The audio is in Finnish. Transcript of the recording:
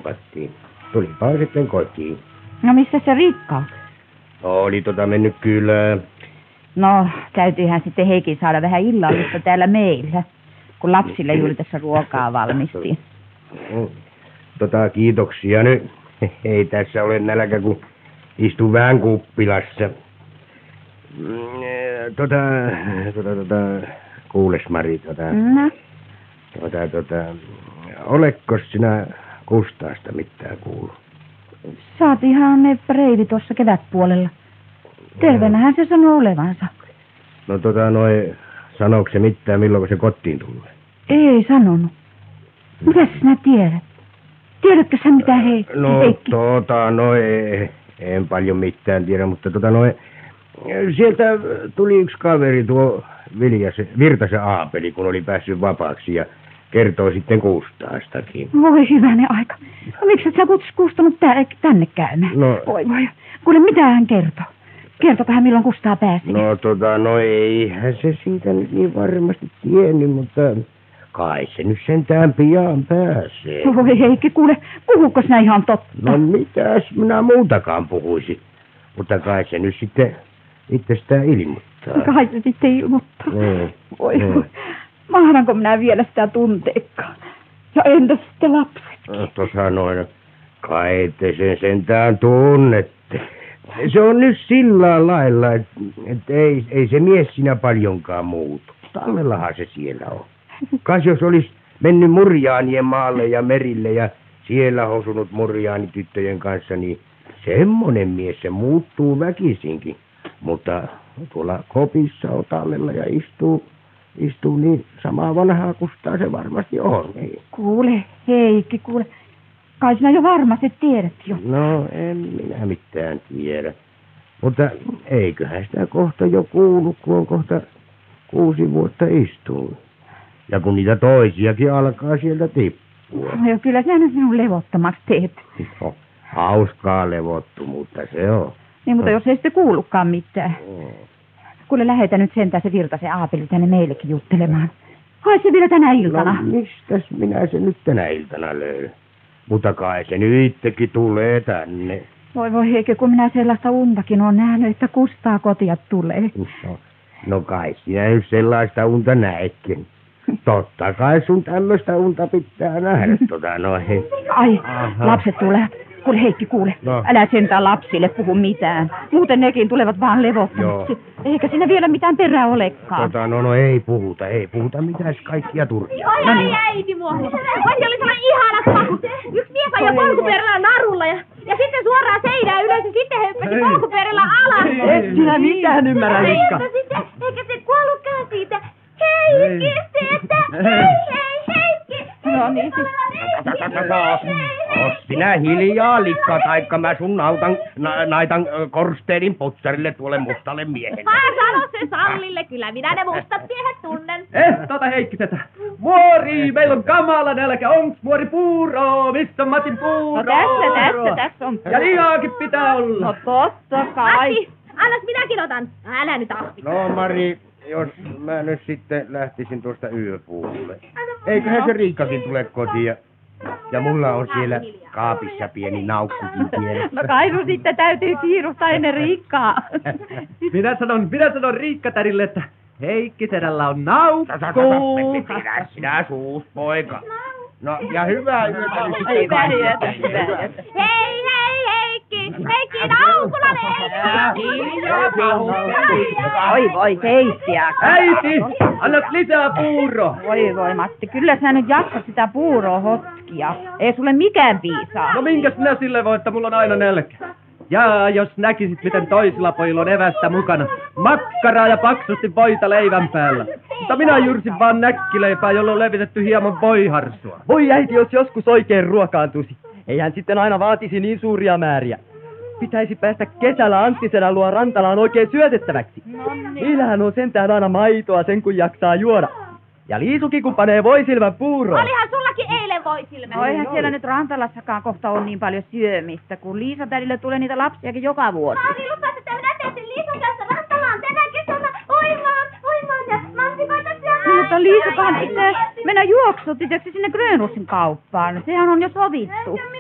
ruukattiin. Tulipa sitten kotiin. No missä se Riikka on? Oli mennyt kylään. No, täytyyhän sitten Heikin saada vähän illallista täällä meillä, kun lapsille juuri tässä ruokaa valmistiin. Kiitoksia nyt. Ei tässä ole nälkä, kun istun vähän kuppilassa. Kuules Mari, No? olekos sinä Kustaasta mitään kuullut? Saatiinhan ne reivi tuossa kevätpuolella. Terveenähän se sanoo olevansa. No sanooko se mitään, milloin se kotiin tulee? Ei sanonut. Mitäs sinä tiedät? Tiedätkö sä mitä Heikki? En paljon mitään tiedä, mutta sieltä tuli yksi kaveri tuo Virtasen Aapeli, kun oli päässyt vapaaksi ja kertoi sitten Kustaastakin. Voi hyvänen aika. No, miksi et sä kutsunut tänne käymään? No. Voi. Kuule, mitä hän kertoo? Kertokohan milloin Kustaa pääsee. Eihän se siitä nyt niin varmasti tiennyt, mutta kai se nyt sentään pian pääsee. Voi Heikki, kuule, puhuuko sinä ihan totta? No mitäs minä muutakaan puhuisin, mutta kai se nyt sitten itsestään ilmoittaa. Kai se sitten ilmoittaa. Voi. Mahdanko minä vielä sitä tunteekkaan? Ja entäs sitten lapset? Kai te sen sentään tunnette. Se on nyt sillä lailla, että ei se mies siinä paljonkaan muutu. Tallellahan se siellä on. Kas jos olisi mennyt Murjaanien maalle ja merille ja siellä osunut murjaanityttöjen kanssa, niin semmoinen mies se muuttuu väkisinkin. Mutta tuolla kopissa on Tallella ja istuu niin samaa vanhaa Kustaa se varmasti on. Niin. Kuule, Heikki, kuule. Kai sinä jo varmasti tiedät jo. No, en minä mitään tiedä. Mutta eiköhän sitä kohta jo kuulu, kun on kohta 6 vuotta istunut. Ja kun niitä toisiakin alkaa sieltä tippua. No kyllä sinä nyt minun levottomaksi teet. No, hauskaa levottomuutta se on. Niin, mutta jos ei sitten kuulukaan mitään. Kuule, lähetä nyt sentään se Virtasen Aapeli tänne meillekin juttelemaan. Kai se vielä tänä iltana. No, mistäs minä se nyt tänä iltana löydän? Mutta kai se nyt itsekin tulee tänne. Voi Heikki, kun minä sellaista untakin olen nähnyt, että Kustaa kotia tulee. No kai sinä nyt sellaista unta näekin. Totta kai sun tämmöistä unta pitää nähdä. Ai, lapset tulee. Kuule Heikki, kuule. No. Älä sentään lapsille puhu mitään. Muuten nekin tulevat vaan levottomiksi. Eikä siinä vielä mitään perää olekaan. Ei puhuta mitään kaikkia turhia. Ai äiti mua. Vai se oli sellainen ihana paku. Yksi mies ajoi polkupyörällä narulla ja sitten suoraan seinään ylös ja sitten he hyppäsi polkupyörällä alas. Et sinä mitään ymmärrä, Rikka. Eikä se kuollutkaan siitä. Heikki, Heikki. No niin, Oos sinä hiljaa, Likka, taikka mä sun naitan korsteenin potsarille tuolle mustalle miehelle. Mä sano se Sallille, kyllä minä ne mustat miehet tunnen. Heikkisetä. Muori, meillä on kamala nälkä. Onks muori puuro? Missä on Matin puuro? No tässä on. Ja lihaakin pitää olla. No totta kai. Matti, annas minäkin otan. Älä nyt ahvita. No Mari, jos mä nyt sitten lähtisin tuosta yöpuulle. Eiköhän se Riikkakin tule kotiin ja mulla on siellä kaapissa pieni naukkukin pienessä. No kai sun sitten täytyy kiiruhtaa ennen Riikkaa. Minä sanon Riikka-tärille, että Heikki-terällä on naukku. Pidä sinä suus, poika. No, ja hyvää yötä. Hyvää yötä. Hei, Heikki, naukulan Heikki. Voi Heikkiä. Äiti, annat lisää puuro. Voi Matti, kyllä sä nyt jaksat sitä puuroa hotkia. Ei sulle mikään piisaa. No minkäs minä sille voi, että mulla on aina nälkä. Ja jos näkisit, miten toisilla pojilla on evästä mukana. Makkaraa ja paksusti voita leivän päällä. Mutta minä jyrsin vaan näkkileipää, jolla on levitetty hieman voiharsua. Voi äiti, jos joskus oikein ruokaantuisi. Eihän sitten aina vaatisi niin suuria määriä. Pitäisi päästä kesällä Anttisenän luo Rantalaan oikein syötettäväksi. Niillähän on sentään aina maitoa sen kun jaksaa juoda. Ja Liisukin kun panee voisilmän puuroon. Olihan sullakin eilen voisilmä. No eihän siellä nyt Rantalassakaan kohta on niin paljon syömistä, kun Liisa-tädille tulee niitä lapsiakin joka vuosi. Mami lupasi, että minä teetin Liisun kanssa Rantalaan tänä kesänä uimaan ja mansikoita syömään. Mutta Liisakaan pitää mennä juoksutiseksi sinne Grönhusin kauppaan. Sehän on jo sovittu.